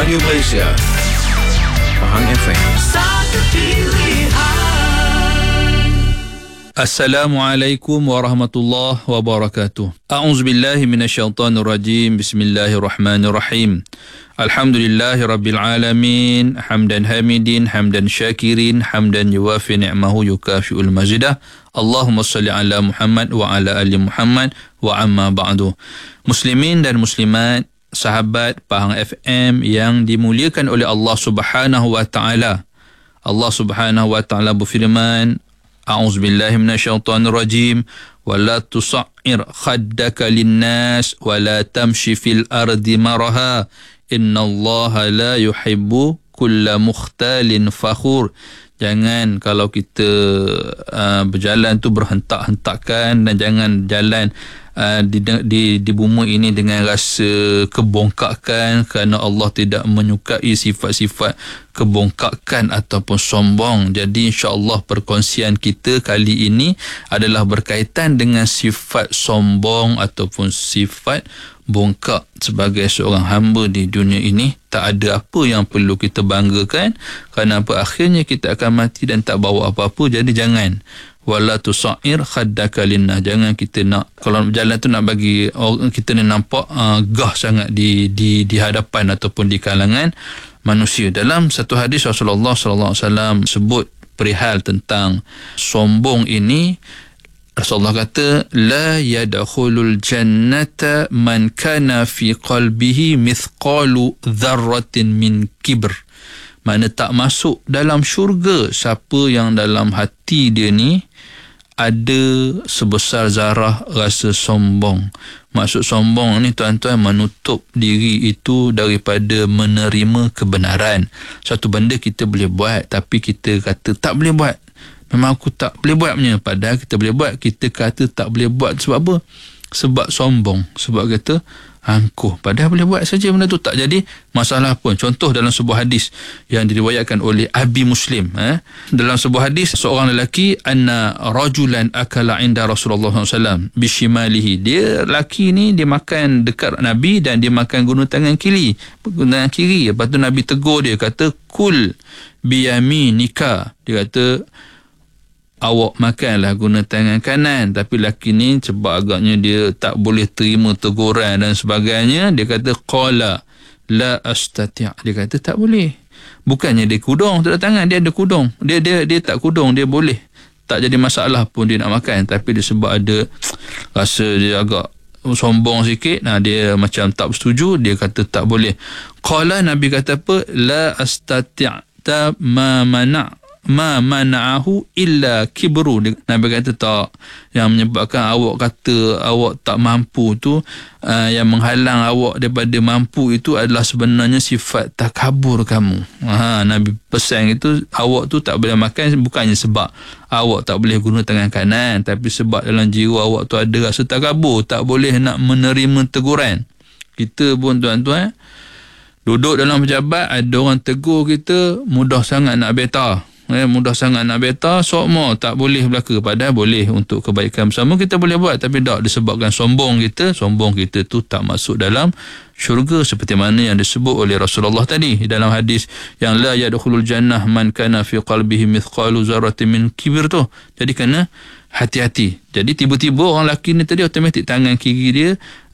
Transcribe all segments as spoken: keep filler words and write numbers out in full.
Radio Malaysia, Pahang F M. Satu pilihan. Assalamualaikum warahmatullahi wabarakatuh. A'udzubillahi minasyaitonir rajim. Bismillahirrahmanirrahim. Alhamdulillahi rabbil alamin, hamdan hamidin, hamdan syakirin, hamdan yuwafi ni'mahu yukafi'ul mazidah. Allahumma salli ala Muhammad wa ala ali Muhammad wa amma ba'du. Muslimin dan muslimat, sahabat Pahang F M yang dimuliakan oleh Allah Subhanahu wa taala. Allah Subhanahu wa taala berfirman, A'udzubillahi minasyaitonirrajim, wa la tusa'ir khaddaka linnas wa la tamshi fil ardi maraha, innallaha la yuhibbu kulla mukhtalin fakhur. Jangan kalau kita uh, berjalan tu berhentak-hentakan, dan jangan jalan uh, di, di, di bumi ini dengan rasa kebongkakan, kerana Allah tidak menyukai sifat-sifat kebongkakan ataupun sombong. Jadi insya-Allah perkongsian kita kali ini adalah berkaitan dengan sifat sombong ataupun sifat bongkak. Sebagai seorang hamba di dunia ini, tak ada apa yang perlu kita banggakan, kerana apa, akhirnya kita akan mati dan tak bawa apa-apa. Jadi jangan, wala tusair khaddaka linnah, jangan kita nak, kalau berjalan tu nak bagi orang kita ni nampak uh, gah sangat di di di hadapan ataupun di kalangan manusia. Dalam satu hadis Rasulullah sallallahu alaihi wasallam sebut perihal tentang sombong ini. Rasulullah kata, la yadkhulul jannata man kana fi qalbihi mithqalu dzarratin min kibr. Makna tak masuk dalam syurga siapa yang dalam hati dia ni ada sebesar zarah rasa sombong. Maksud sombong ni tuan-tuan, menutup diri itu daripada menerima kebenaran. Satu benda kita boleh buat tapi kita kata tak boleh buat, memang aku tak boleh buat punya. Padahal kita boleh buat, kita kata tak boleh buat. Sebab apa? Sebab sombong. Sebab kata angkuh. Padahal boleh buat saja benda tu, tak jadi masalah pun. Contoh dalam sebuah hadis yang diriwayatkan oleh Abi Muslim. Eh? Dalam sebuah hadis, seorang lelaki, anna rajulan akala inda Rasulullah sallallahu alaihi wasallam bishimalihi. Dia lelaki ni, dia makan dekat Nabi dan dia makan guna tangan kiri. Guna tangan kiri. Lepas tu Nabi tegur dia, kata, kul biyaminika. Dia kata, awak makanlah guna tangan kanan. Tapi lelaki ni sebab agaknya dia tak boleh terima teguran dan sebagainya, dia kata qala la astati'. Dia kata tak boleh. Bukannya dia kudung tak ada tangan, dia ada kudung. Dia dia dia tak kudung, dia boleh. Tak jadi masalah pun dia nak makan, tapi dia sebab ada rasa dia agak sombong sikit, nah dia macam tak bersetuju, dia kata tak boleh. Qala, Nabi kata apa? La astati'ta ma mana' ma mana'ahu illa kibru. Nabi kata tak, yang menyebabkan awak kata awak tak mampu tu, uh, yang menghalang awak daripada mampu itu adalah sebenarnya sifat takabur kamu. Ha, Nabi pesan itu, awak tu tak boleh makan bukannya sebab awak tak boleh guna tangan kanan, tapi sebab dalam jiwa awak tu ada rasa takabur, tak boleh nak menerima teguran. Kita pun tuan-tuan duduk dalam pejabat, ada orang tegur kita, mudah sangat nak beta. Eh, mudah sangat nak beta, sokmo tak boleh belaka. Padahal boleh untuk kebaikan bersama kita boleh buat, tapi tak, disebabkan sombong kita, sombong kita tu tak masuk dalam syurga, seperti mana yang disebut oleh Rasulullah tadi dalam hadis yang la yadkhulul jannah man kana fi qalbihi mithqalu zarratin min kibr tu. Jadi kena hati-hati. Jadi tiba-tiba orang lelaki ni tadi automatik tangan kiri dia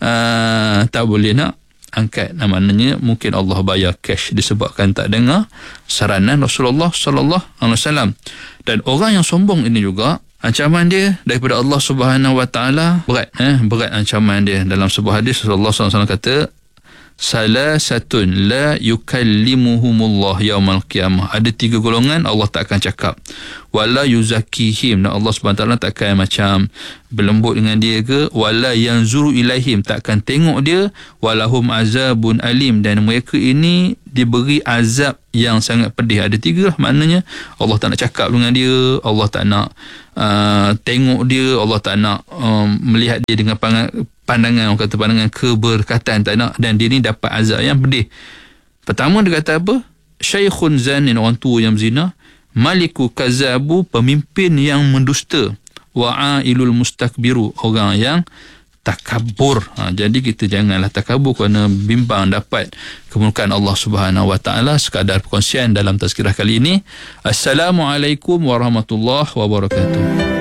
uh, tak boleh nak angkat. Nah, maknanya mungkin Allah bayar cash disebabkan tak dengar saranan Rasulullah sallallahu alaihi wasallam. Dan orang yang sombong ini juga, ancaman dia daripada Allah Subhanahu wa taala berat, eh berat ancaman dia. Dalam sebuah hadis Rasulullah sallallahu alaihi wasallam kata, salasatun la yukallimuhumullah yaumal qiyamah. Ada tiga golongan Allah tak akan cakap. Wala yuzakihim, dan Allah Subhanahu wa taala tak akan macam berlembut dengan dia ke. Wala yanzuru ilaihim, tak akan tengok dia. Walahum azabun alim, dan mereka ini diberi azab yang sangat pedih. Ada tiga lah, maknanya Allah tak nak cakap dengan dia, Allah tak nak uh, tengok dia, Allah tak nak um, melihat dia dengan pandangan, pandangan orang kata pandangan keberkatan, tak nak, dan dia ni dapat azab yang pedih. Pertama dia kata apa? Syaikhun zanin, orang tua yang berzina. Maliku kazabu, pemimpin yang mendusta. Wa'ailul mustakbiru, orang yang takabur. Ha, jadi kita janganlah takabur kerana bimbang dapat kemurkaan Allah Subhanahu Wa Taala. Sekadar perkongsian dalam tazkirah kali ini. Assalamualaikum warahmatullahi wabarakatuh.